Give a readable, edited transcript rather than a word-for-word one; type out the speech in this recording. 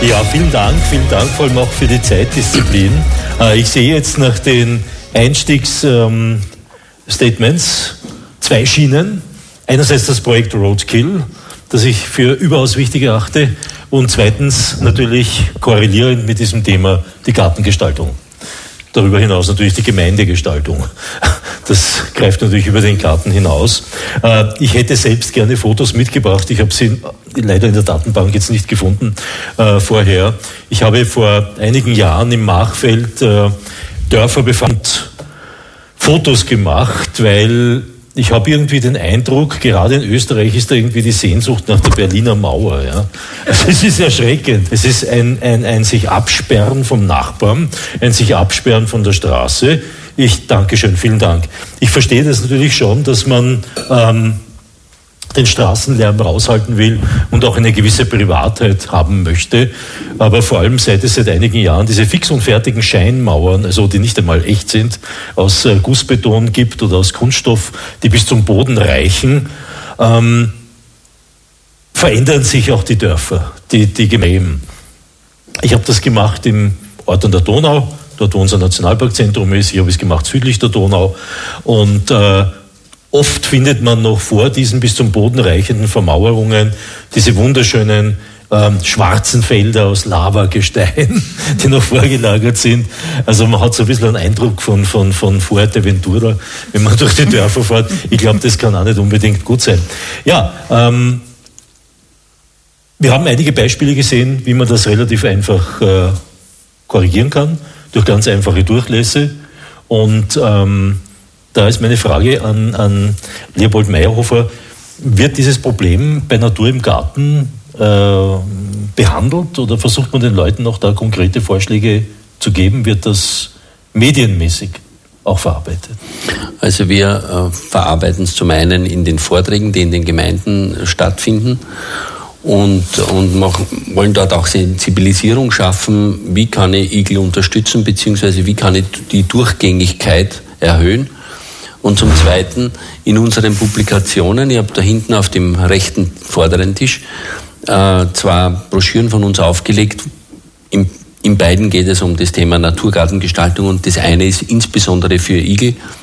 Ja, vielen Dank, vor allem auch für die Zeitdisziplin. Ich sehe jetzt nach den Einstiegsstatements zwei Schienen. Einerseits das Projekt Roadkill, das ich für überaus wichtig erachte, und zweitens natürlich korrelierend mit diesem Thema die Gartengestaltung. Darüber hinaus natürlich die Gemeindegestaltung. Das greift natürlich über den Garten hinaus. Ich hätte selbst gerne Fotos mitgebracht. Ich habe sie leider in der Datenbank jetzt nicht gefunden vorher. Ich habe vor einigen Jahren im Machfeld Dörferbefand Fotos gemacht, weil ich habe irgendwie den Eindruck, gerade in Österreich ist da irgendwie die Sehnsucht nach der Berliner Mauer. Ja. Also es ist erschreckend. Es ist ein sich absperren vom Nachbarn, ein sich absperren von der Straße. Dankeschön, vielen Dank. Ich verstehe das natürlich schon, dass man den Straßenlärm raushalten will und auch eine gewisse Privatheit haben möchte. Aber vor allem seit einigen Jahren diese fix und fertigen Scheinmauern, also die nicht einmal echt sind, aus Gussbeton gibt oder aus Kunststoff, die bis zum Boden reichen, verändern sich auch die Dörfer, die Gemeinden. Ich habe das gemacht im Ort an der Donau, dort wo unser Nationalparkzentrum ist. Ich habe es gemacht südlich der Donau und oft findet man noch vor diesen bis zum Boden reichenden Vermauerungen diese wunderschönen schwarzen Felder aus Lavagestein, die noch vorgelagert sind. Also man hat so ein bisschen einen Eindruck von Fuerteventura, wenn man durch die Dörfer fährt. Ich glaube, das kann auch nicht unbedingt gut sein. Ja, wir haben einige Beispiele gesehen, wie man das relativ einfach korrigieren kann, durch ganz einfache Durchlässe. Und da ist meine Frage an Leopold Meyerhofer: Wird dieses Problem bei Natur im Garten behandelt oder versucht man den Leuten auch da konkrete Vorschläge zu geben? Wird das medienmäßig auch verarbeitet? Also wir verarbeiten es zum einen in den Vorträgen, die in den Gemeinden stattfinden, und wollen dort auch Sensibilisierung schaffen, wie kann ich Igel unterstützen, beziehungsweise wie kann ich die Durchgängigkeit erhöhen. Und zum Zweiten in unseren Publikationen, ich habe da hinten auf dem rechten vorderen Tisch zwei Broschüren von uns aufgelegt. In beiden geht es um das Thema Naturgartengestaltung, und das eine ist insbesondere für Igel